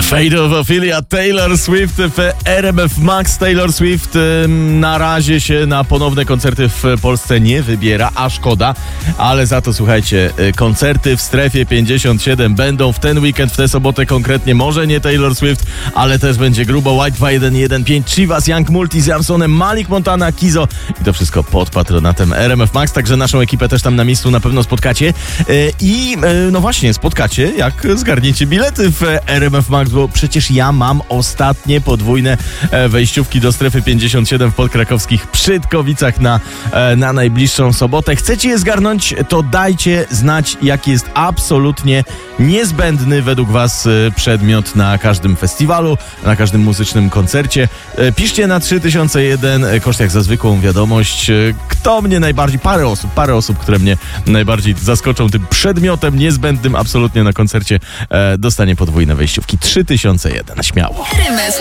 Fate of Ophelia, Taylor Swift w RMF Max. Taylor Swift na razie się na ponowne koncerty w Polsce nie wybiera, a szkoda, ale za to słuchajcie, koncerty w Strefie 57 będą w ten weekend, w tę sobotę konkretnie, może nie Taylor Swift, ale też będzie grubo. White 2115, Chivas, Young Multi z Jamsonem, Malik Montana, Kizo i to wszystko pod patronatem RMF Max, także naszą ekipę też tam na miejscu na pewno spotkacie i no właśnie, spotkacie jak zgarniecie bilety w RMF Max, bo przecież ja mam ostatnie podwójne wejściówki do Strefy 57 w podkrakowskich Przytkowicach na najbliższą sobotę. Chcecie je zgarnąć, to dajcie znać, jaki jest absolutnie niezbędny według was przedmiot na każdym festiwalu, na każdym muzycznym koncercie. Piszcie na 3001, koszt jak za zwykłą wiadomość. Kto mnie najbardziej, parę osób, które mnie najbardziej zaskoczą tym przedmiotem niezbędnym absolutnie na koncercie, dostanie podwójne wejściówki. 3001, śmiało.